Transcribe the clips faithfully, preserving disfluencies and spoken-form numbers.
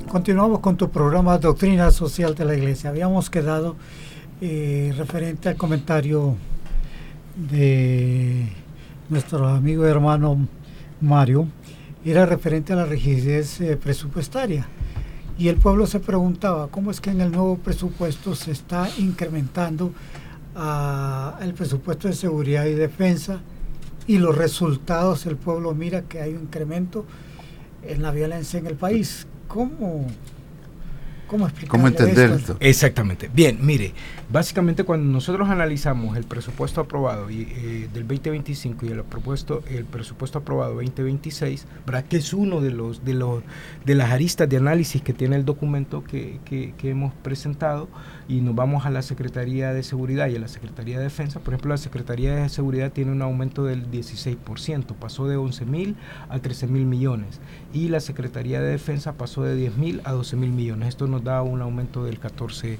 Continuamos con tu programa Doctrina Social de la Iglesia. Habíamos quedado eh, referente al comentario de nuestro amigo y hermano Mario, era referente a la rigidez eh, presupuestaria. Y el pueblo se preguntaba, ¿cómo es que en el nuevo presupuesto se está incrementando uh, el presupuesto de seguridad y defensa? Y los resultados, el pueblo mira que hay un incremento en la violencia en el país. ¿Cómo, cómo explicarle ¿Cómo entender esto? esto? Exactamente. Bien, mire, básicamente cuando nosotros analizamos el presupuesto aprobado y, eh, del veinte veinticinco y el, propuesto, el presupuesto aprobado veinte veintiséis, ¿verdad? Que es uno de los de los de las aristas de análisis que tiene el documento que, que, que hemos presentado, y nos vamos a la Secretaría de Seguridad y a la Secretaría de Defensa. Por ejemplo, la Secretaría de Seguridad tiene un aumento del dieciséis por ciento, pasó de once mil a trece mil millones, y la Secretaría de Defensa pasó de diez mil a doce mil millones. Esto nos da un aumento del catorce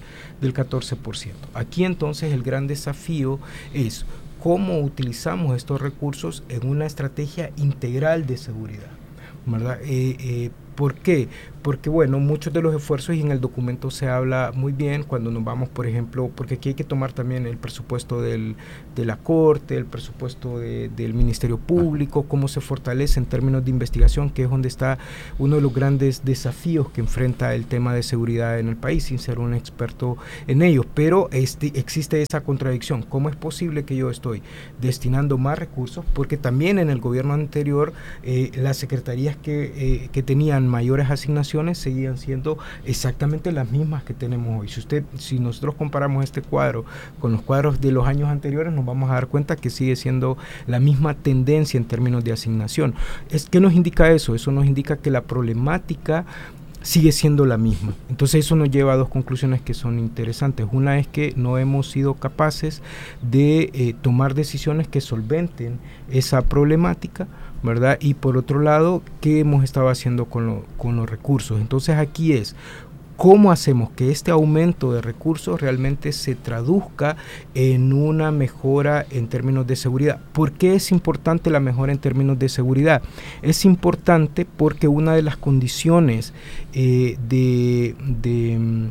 por ciento. Aquí entonces el gran desafío es cómo utilizamos estos recursos en una estrategia integral de seguridad, ¿verdad? Eh, eh, ¿Por qué? Porque, bueno, muchos de los esfuerzos, y en el documento se habla muy bien cuando nos vamos, por ejemplo, porque aquí hay que tomar también el presupuesto del, de la Corte, el presupuesto de, del Ministerio Público, cómo se fortalece en términos de investigación, que es donde está uno de los grandes desafíos que enfrenta el tema de seguridad en el país, sin ser un experto en ello. Pero este, existe esa contradicción. ¿Cómo es posible que yo estoy destinando más recursos? Porque también en el gobierno anterior, eh, las secretarías que, eh, que tenían mayores asignaciones seguían siendo exactamente las mismas que tenemos hoy. Si usted, si nosotros comparamos este cuadro con los cuadros de los años anteriores, nos vamos a dar cuenta que sigue siendo la misma tendencia en términos de asignación. Es, ¿qué nos indica eso? Eso nos indica que la problemática sigue siendo la misma. Entonces eso nos lleva a dos conclusiones que son interesantes. Una es que no hemos sido capaces de eh, tomar decisiones que solventen esa problemática, ¿verdad? Y por otro lado, ¿qué hemos estado haciendo con, lo, con los recursos? Entonces aquí es, ¿cómo hacemos que este aumento de recursos realmente se traduzca en una mejora en términos de seguridad? ¿Por qué es importante la mejora en términos de seguridad? Es importante porque una de las condiciones eh, de, de,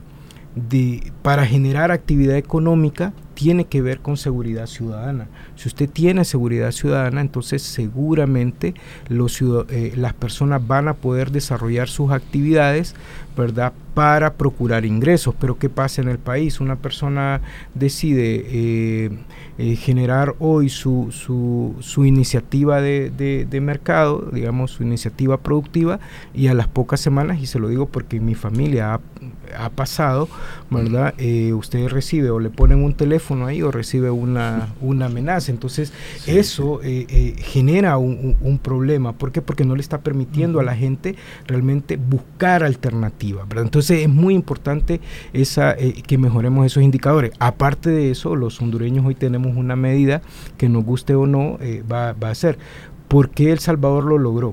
de, para generar actividad económica tiene que ver con seguridad ciudadana. Si usted tiene seguridad ciudadana, entonces seguramente los, eh, las personas van a poder desarrollar sus actividades, ¿verdad?, para procurar ingresos. Pero ¿qué pasa en el país? Una persona decide eh, eh, generar hoy su, su, su iniciativa de, de, de mercado, digamos, su iniciativa productiva, y a las pocas semanas, y se lo digo porque mi familia ha, ha pasado, ¿verdad?, eh, usted recibe o le ponen un teléfono ahí o recibe una, una amenaza. Entonces sí, eso sí. Eh, eh, genera un, un, un problema. ¿Por qué? Porque no le está permitiendo uh-huh. a la gente realmente buscar alternativas, ¿verdad? Entonces es muy importante esa, eh, que mejoremos esos indicadores. Aparte de eso, los hondureños hoy tenemos una medida que nos guste o no, eh, va, va a ser. ¿Por qué El Salvador lo logró?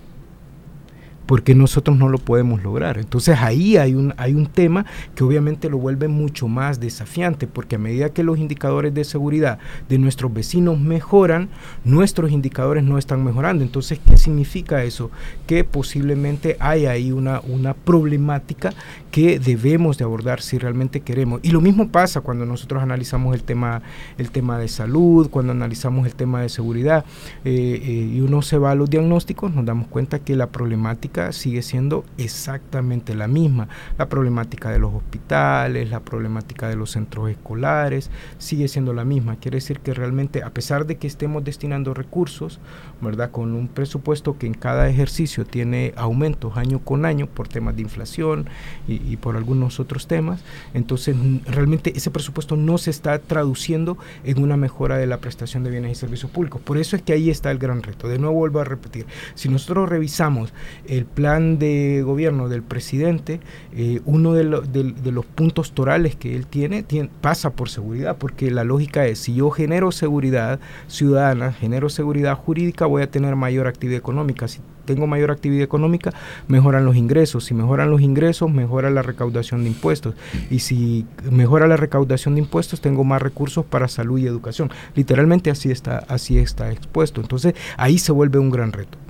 Porque nosotros no lo podemos lograr. Entonces ahí hay un, hay un tema que obviamente lo vuelve mucho más desafiante, porque a medida que los indicadores de seguridad de nuestros vecinos mejoran, nuestros indicadores no están mejorando. Entonces, ¿qué significa eso? Que posiblemente hay ahí una, una problemática que debemos de abordar si realmente queremos. Y lo mismo pasa cuando nosotros analizamos el tema, el tema de salud, cuando analizamos el tema de seguridad, eh, eh, y uno se va a los diagnósticos, nos damos cuenta que la problemática sigue siendo exactamente la misma. La problemática de los hospitales, la problemática de los centros escolares, sigue siendo la misma. Quiere decir que realmente, a pesar de que estemos destinando recursos, ¿verdad?, con un presupuesto que en cada ejercicio tiene aumentos año con año por temas de inflación y, y por algunos otros temas, entonces realmente ese presupuesto no se está traduciendo en una mejora de la prestación de bienes y servicios públicos. Por eso es que ahí está el gran reto. De nuevo vuelvo a repetir, si nosotros revisamos el plan de gobierno del presidente, eh, uno de, lo, de, de los puntos torales que él tiene, tiene pasa por seguridad, porque la lógica es, si yo genero seguridad ciudadana, genero seguridad jurídica, voy a tener mayor actividad económica. Si tengo mayor actividad económica, mejoran los ingresos. Si mejoran los ingresos, mejora la recaudación de impuestos. Y si mejora la recaudación de impuestos, tengo más recursos para salud y educación. Literalmente así está, así está expuesto. Entonces, ahí se vuelve un gran reto.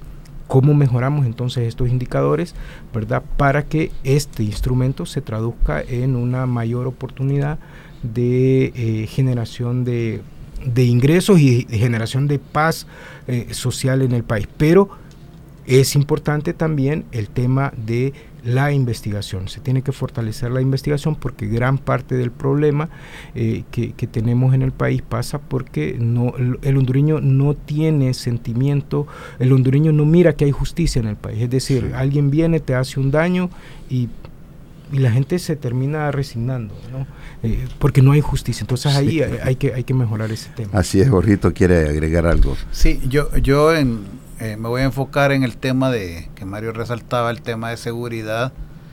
cómo mejoramos entonces estos indicadores, ¿verdad? Para que este instrumento se traduzca en una mayor oportunidad de eh, generación de, de ingresos y de generación de paz eh, social en el país. Pero es importante también el tema de la investigación. Se tiene que fortalecer la investigación porque gran parte del problema eh, que, que tenemos en el país pasa porque no, el hondureño no tiene sentimiento, el hondureño no mira que hay justicia en el país. Es decir, sí. alguien viene, te hace un daño y, y la gente se termina resignando, ¿no? Eh, porque no hay justicia. Entonces sí. ahí hay, hay, que, hay que mejorar ese tema. Así es, Jorgito, ¿quiere agregar algo? Sí, yo, yo en... Eh, me voy a enfocar en el tema de que Mario resaltaba, el tema de seguridad,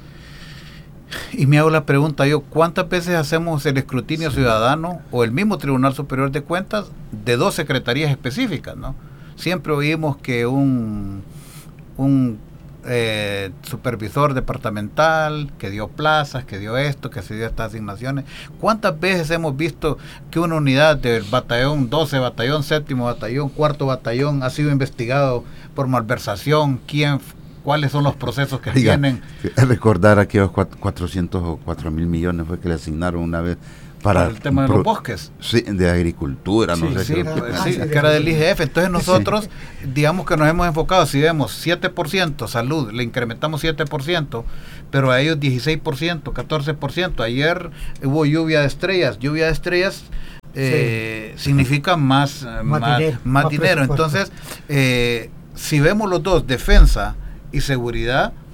y me hago la pregunta yo, ¿cuántas veces hacemos el escrutinio sí. ciudadano o el mismo Tribunal Superior de Cuentas de dos secretarías específicas, ¿no? Siempre oímos que un un eh, supervisor departamental que dio plazas, que dio esto, que se dio estas asignaciones. ¿Cuántas veces hemos visto que una unidad del batallón doce, batallón séptimo, batallón cuarto, batallón ha sido investigado por malversación? ¿Quién, cuáles son los procesos que Oiga, tienen? Recordar aquellos cuatrocientos o cuatro mil millones fue que le asignaron una vez para, para el tema de pro, los bosques. Sí, de agricultura, sí, no sé. Sí, qué, pues, sí, que era del I G F. Entonces nosotros, sí. digamos que nos hemos enfocado, si vemos siete por ciento salud, le incrementamos siete por ciento, pero a ellos dieciséis por ciento, catorce por ciento. Ayer hubo lluvia de estrellas. Lluvia de estrellas eh, sí. significa más, más, más dinero. Más dinero. Entonces, eh, si vemos los dos, defensa y seguridad,